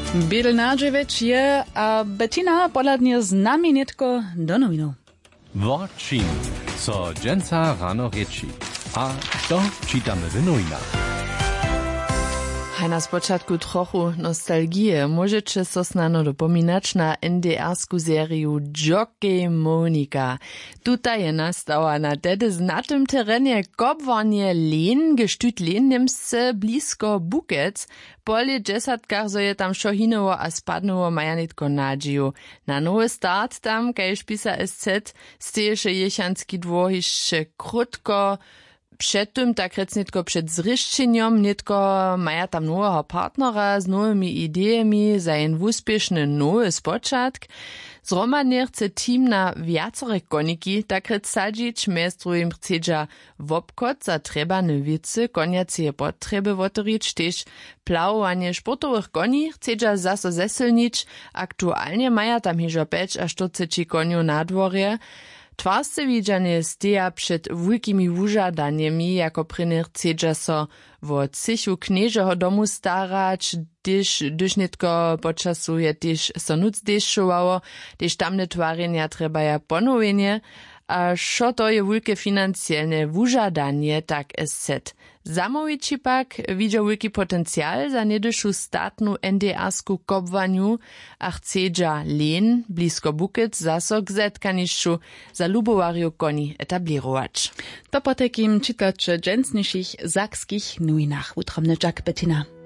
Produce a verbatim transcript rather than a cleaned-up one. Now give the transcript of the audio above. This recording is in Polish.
Biedl Nadževič je a Bettina podľadne znamienitko do novinov. Wort-Čin, co dżęca rano rieči. A to čítame w novinách. Haj na spočatku trochu nostalgie. Môžete so snano dopomínać na en dé ersku sériu Jockey Monika. Tuta je nastała na tedy znatym terenie kopwanie len, gestüt len Niemce blisko Bukec. Poli džesatkach zo je tam šohinovo a spadnovo majanitko nadžiju. Na nowy start tam, kajž pisa es zet, steješe jechanski dvor hišće krutko. Przedtem tak rec nitko przed zryszczeniem, nitko maja tam nowego partnera z nowymi ideami za ein wuspieszny nowy spoczatk. Zromadnie chce team na wiacore koniki, tak rec sadzić, mestrujem chcedza wopkot za trebane wicy, koniacie potrzeby wotorić, też plawowanie sportowych koni chcedza zaso zesilnić. Aktualnie maja tam hižo peć a štyridsať koniu na dworje. Twarsce widziane steja przed wulkimi wużadaniami, jako prynych chcedza so wo cichu knieżeho domu starać, gdyż dyżnitko podczasu je też so nuc deszczowało, gdyż tamne twarenia treba ja ponowienie, a šo to je wulke financielne wużadanie, tak es zet. Zamowici pak widzą wielki potencjal za niedyšu statnu en dé ersku kopwaniu, a chcedza len blisko Bukec zaso k zetkanišću za lubowariu koni etablirować. To po takim czytacze dżęsniejszych zakskich nowinach. Utromny Jack Bettina.